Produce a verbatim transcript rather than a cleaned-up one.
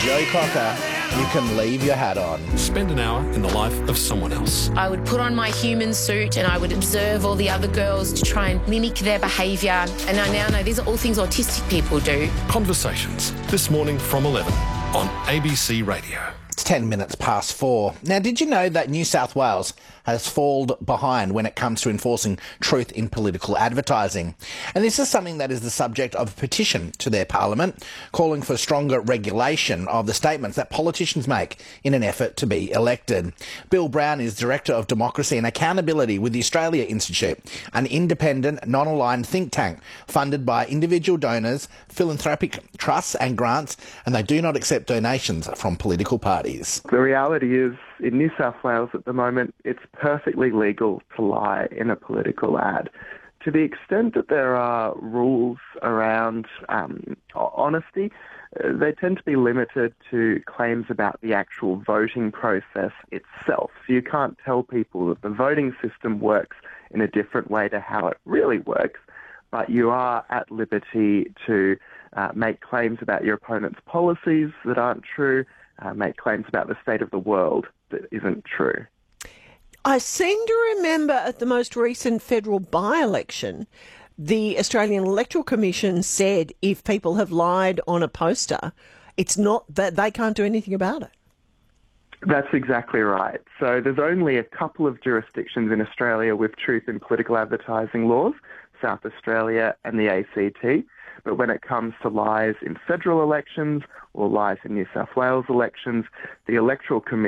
Joe Cocker, you can leave your hat on. Spend an hour in the life of someone else. I would put on my human suit and I would observe all the other girls to try and mimic their behaviour. And I now know these are all things autistic people do. Conversations, this morning from eleven on A B C Radio. It's ten minutes past four. Now, did you know that New South Wales has fallen behind when it comes to enforcing truth in political advertising? And this is something that is the subject of a petition to their parliament, calling for stronger regulation of the statements that politicians make in an effort to be elected. Bill Brown is Director of Democracy and Accountability with the Australia Institute, an independent, non-aligned think tank funded by individual donors, philanthropic trusts and grants, and they do not accept donations from political parties. The reality is, in New South Wales at the moment, it's perfectly legal to lie in a political ad. To the extent that there are rules around um, honesty, uh, they tend to be limited to claims about the actual voting process itself. So you can't tell people that the voting system works in a different way to how it really works, but you are at liberty to uh, make claims about your opponent's policies that aren't true, Uh, make claims about the state of the world that isn't true. I seem to remember at the most recent federal by-election, the Australian Electoral Commission said if people have lied on a poster, it's not that they can't do anything about it. That's exactly right. So there's only a couple of jurisdictions in Australia with truth in political advertising laws, South Australia and the A C T. But when it comes to lies in federal elections or lies in New South Wales elections, the Electoral Commission